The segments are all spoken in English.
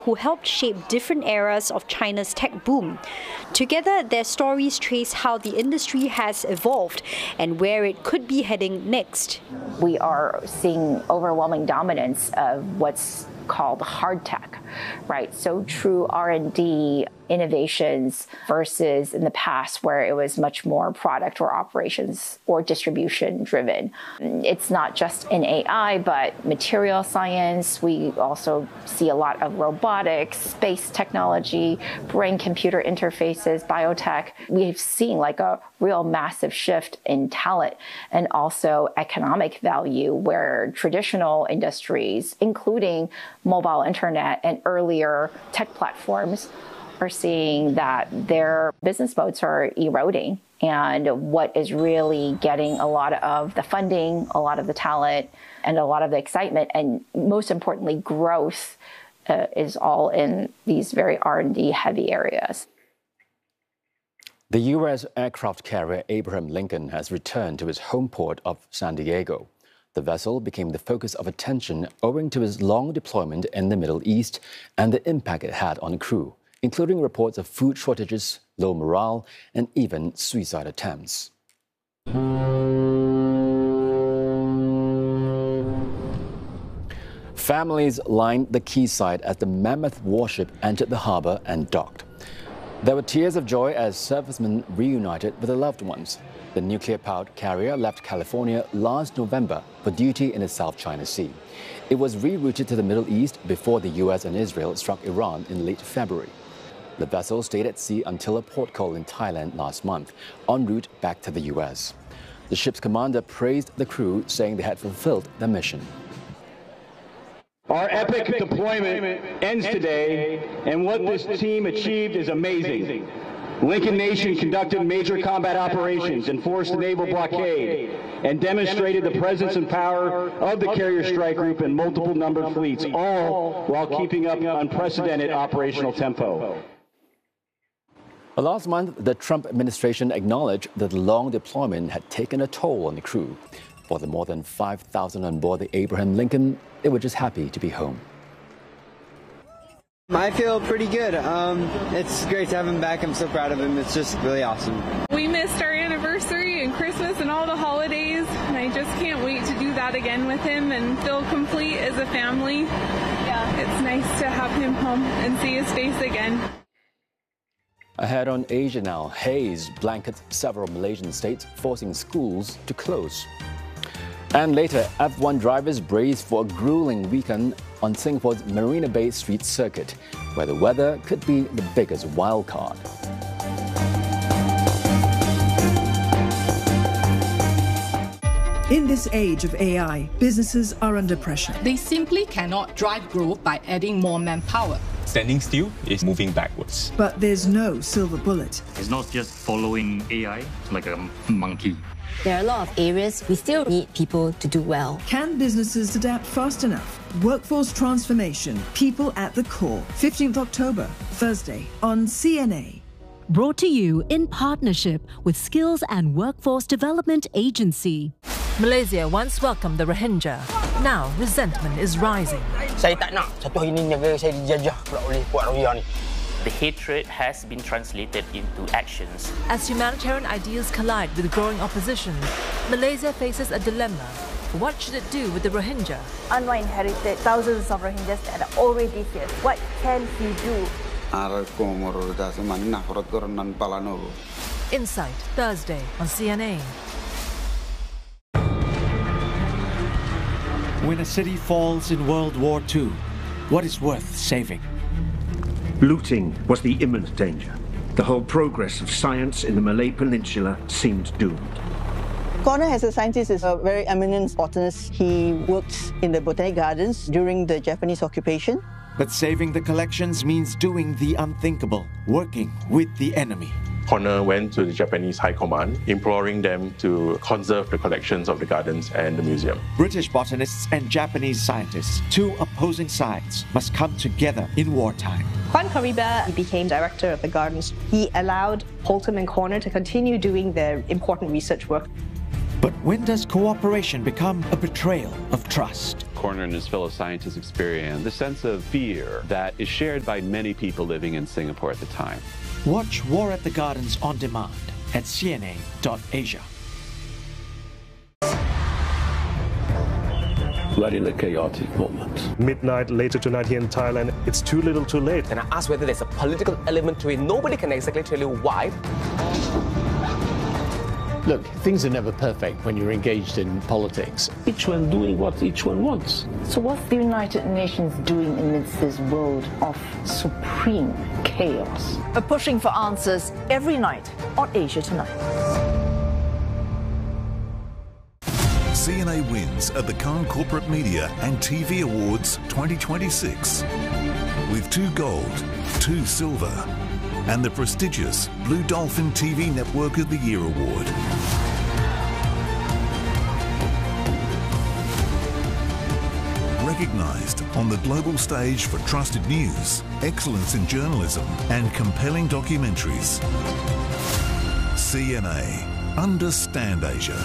who helped shape different eras of China's tech boom. Together, their stories trace how the industry has evolved and where it could be heading next. We are seeing overwhelming dominance of what's called hard tech, right? So true R&D innovations versus in the past where it was much more product or operations or distribution driven. It's not just in AI, but material science. We also see a lot of robotics, space technology, brain-computer interfaces, biotech. We've seen like a real massive shift in talent and also economic value where traditional industries, including mobile internet and earlier tech platforms, are seeing that their business modes are eroding. And what is really getting a lot of the funding, a lot of the talent, and a lot of the excitement, and most importantly, growth is all in these very R&D heavy areas. The U.S. aircraft carrier Abraham Lincoln has returned to its home port of San Diego. The vessel became the focus of attention owing to its long deployment in the Middle East and the impact it had on crew, including reports of food shortages, low morale, and even suicide attempts. Families lined the quayside as the mammoth warship entered the harbor and docked. There were tears of joy as servicemen reunited with their loved ones. The nuclear-powered carrier left California last November for duty in the South China Sea. It was rerouted to the Middle East before the U.S. and Israel struck Iran in late February. The vessel stayed at sea until a port call in Thailand last month, en route back to the U.S. The ship's commander praised the crew, saying they had fulfilled their mission. Our epic deployment ends today, and what this team achieved is amazing. Lincoln Nation conducted major combat operations, enforced the naval blockade, and demonstrated the presence and power of the Carrier Strike Group in multiple numbered fleets, all while keeping up unprecedented operational tempo. Last month, the Trump administration acknowledged that the long deployment had taken a toll on the crew. For the more than 5,000 on board the Abraham Lincoln, they were just happy to be home. I feel pretty good. It's great to have him back. I'm so proud of him. It's just really awesome. We missed our anniversary and Christmas and all the holidays, and I just can't wait to do that again with him and feel complete as a family. Yeah, it's nice to have him home and see his face again. Ahead on Asia now, haze blankets several Malaysian states, forcing schools to close. And later, F1 drivers brace for a grueling weekend on Singapore's Marina Bay Street Circuit, where the weather could be the biggest wild card. In this age of AI, businesses are under pressure. They simply cannot drive growth by adding more manpower. Standing still is moving backwards. But there's no silver bullet. It's not just following AI like a monkey. There are a lot of areas we still need people to do well. Can businesses adapt fast enough? Workforce transformation, people at the core. 15th October, Thursday on CNA. Brought to you in partnership with Skills and Workforce Development Agency. Malaysia once welcomed the Rohingya. Now resentment is rising. Saya tak nak satu hari ni negara saya dijajah pula oleh puak Rohingya ni. The hatred has been translated into actions. As humanitarian ideals collide with growing opposition, Malaysia faces a dilemma. What should it do with the Rohingya? Anwar inherited thousands of Rohingyas that are already here. What can he do? Insight, Thursday on CNA. When a city falls in World War II, what is worth saving? Looting was the imminent danger. The whole progress of science in the Malay Peninsula seemed doomed. Connor, as a scientist, is a very eminent botanist. He worked in the Botanic Gardens during the Japanese occupation. But saving the collections means doing the unthinkable, working with the enemy. Connor went to the Japanese High Command, imploring them to conserve the collections of the gardens and the museum. British botanists and Japanese scientists, two opposing sides, must come together in wartime. Juan Caribe became director of the gardens. He allowed Holton and Connor to continue doing their important research work. But when does cooperation become a betrayal of trust? Corner and his fellow scientists experience, the sense of fear that is shared by many people living in Singapore at the time. Watch War at the Gardens on demand at cna.asia. We're in a chaotic moment. Midnight later tonight here in Thailand, it's too little too late. And I asked whether there's a political element to it. Nobody can exactly tell you why. Look, things are never perfect when you're engaged in politics. Each one doing what each one wants. So what's the United Nations doing amidst this world of supreme chaos? Pushing for answers every night on Asia Tonight. CNA wins at the Cannes Corporate Media and TV Awards 2026 with 2 gold, 2 silver, and the prestigious Blue Dolphin TV Network of the Year Award. Recognised on the global stage for trusted news, excellence in journalism, and compelling documentaries. CNA, understand Asia.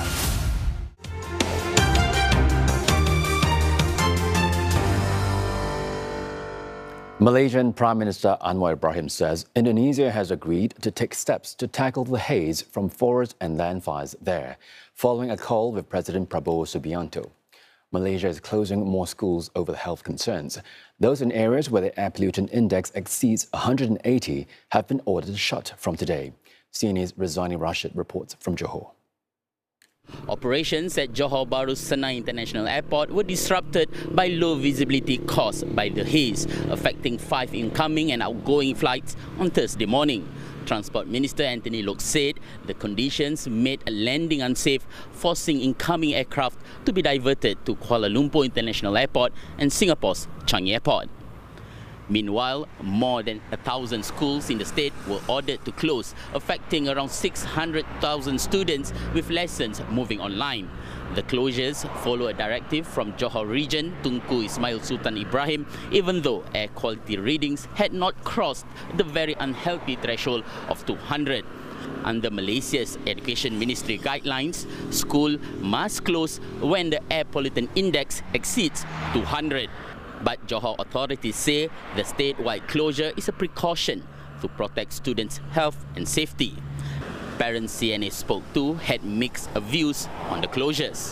Malaysian Prime Minister Anwar Ibrahim says Indonesia has agreed to take steps to tackle the haze from forest and land fires there, following a call with President Prabowo Subianto. Malaysia is closing more schools over health concerns. Those in areas where the air pollutant index exceeds 180 have been ordered shut from today. CNA's Rizani Rashid reports from Johor. Operations at Johor Bahru Senai International Airport were disrupted by low visibility caused by the haze, affecting 5 incoming and outgoing flights on Thursday morning. Transport Minister Anthony Lok said the conditions made a landing unsafe, forcing incoming aircraft to be diverted to Kuala Lumpur International Airport and Singapore's Changi Airport. Meanwhile, more than 1,000 schools in the state were ordered to close, affecting around 600,000 students with lessons moving online. The closures follow a directive from Johor Region Tunku Ismail Sultan Ibrahim, even though air quality readings had not crossed the very unhealthy threshold of 200. Under Malaysia's Education Ministry guidelines, school must close when the air pollutant index exceeds 200. But Johor authorities say the statewide closure is a precaution to protect students' health and safety. Parents CNA spoke to had mixed views on the closures.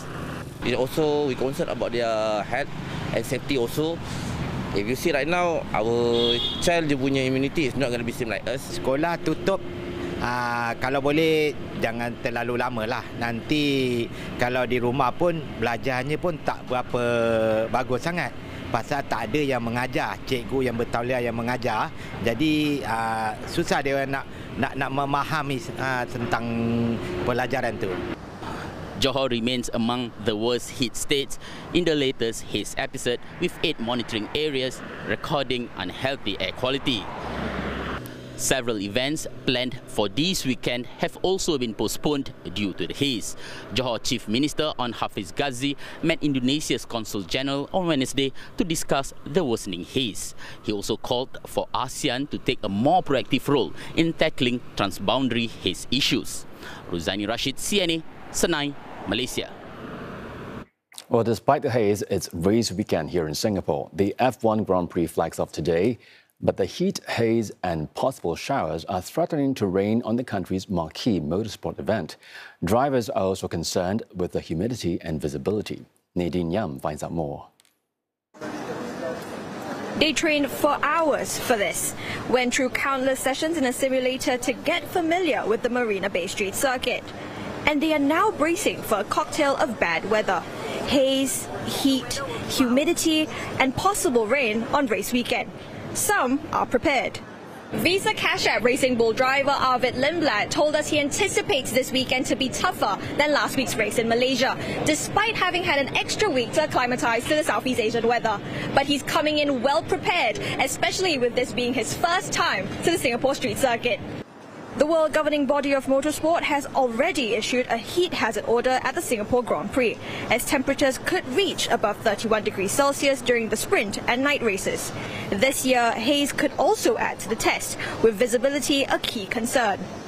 We concerned about their health and safety also. If you see right now, our child dia punya immunity is not going to be same like us. Sekolah tutup, kalau boleh jangan terlalu lama lah. Nanti kalau di rumah pun belajarnya pun tak berapa bagus sangat. Pasal tak ada yang mengajar, cikgu yang bertauliah yang mengajar. Jadi susah dia nak memahami tentang pelajaran tu. Johor remains among the worst hit states in the latest haze episode, with 8 monitoring areas recording unhealthy air quality. Several events planned for this weekend have also been postponed due to the haze. Johor Chief Minister Onn Hafiz Ghazi met Indonesia's Consul General on Wednesday to discuss the worsening haze. He also called for ASEAN to take a more proactive role in tackling transboundary haze issues. Ruzani Rashid, CNA, Senai, Malaysia. Well, despite the haze, it's race weekend here in Singapore. The F1 Grand Prix flags off today. But the heat, haze and possible showers are threatening to rain on the country's marquee motorsport event. Drivers are also concerned with the humidity and visibility. Nadine Yam finds out more. They trained for hours for this, went through countless sessions in a simulator to get familiar with the Marina Bay Street circuit. And they are now bracing for a cocktail of bad weather. Haze, heat, humidity and possible rain on race weekend. Some are prepared. Visa Cash App Racing Bull driver Arvid Lindblad told us he anticipates this weekend to be tougher than last week's race in Malaysia, despite having had an extra week to acclimatise to the Southeast Asian weather. But he's coming in well prepared, especially with this being his first time to the Singapore street circuit. The world governing body of motorsport has already issued a heat hazard order at the Singapore Grand Prix, as temperatures could reach above 31 degrees Celsius during the sprint and night races. This year, haze could also add to the test, with visibility a key concern.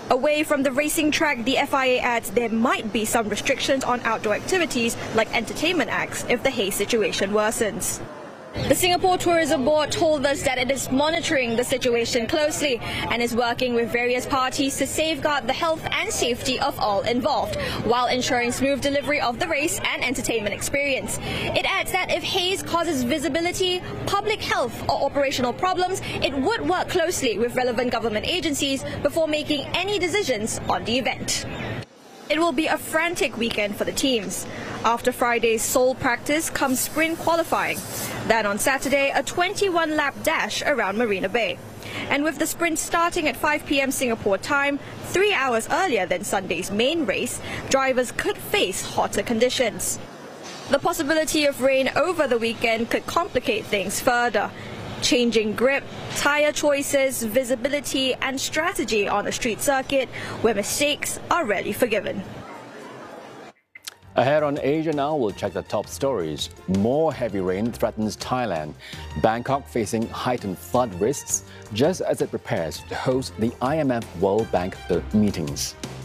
Away from the racing track, the FIA adds there might be some restrictions on outdoor activities like entertainment acts if the haze situation worsens. The Singapore Tourism Board told us that it is monitoring the situation closely and is working with various parties to safeguard the health and safety of all involved, while ensuring smooth delivery of the race and entertainment experience. It adds that if haze causes visibility, public health or operational problems, it would work closely with relevant government agencies before making any decisions on the event. It will be a frantic weekend for the teams. After Friday's sole practice comes sprint qualifying. Then on Saturday, a 21-lap dash around Marina Bay. And with the sprint starting at 5 p.m. Singapore time, 3 hours earlier than Sunday's main race, drivers could face hotter conditions. The possibility of rain over the weekend could complicate things further. Changing grip, tyre choices, visibility and strategy on a street circuit where mistakes are rarely forgiven. Ahead on Asia Now, we'll check the top stories. More heavy rain threatens Thailand. Bangkok facing heightened flood risks just as it prepares to host the IMF World Bank meetings.